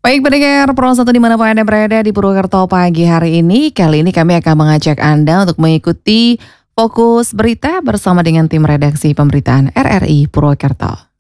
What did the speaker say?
Baik pendengar Pro 1 dimanapun Anda berada di Purwokerto pagi hari ini. Kali ini kami akan mengajak Anda untuk mengikuti Fokus Berita bersama dengan tim redaksi pemberitaan RRI Purwokerto.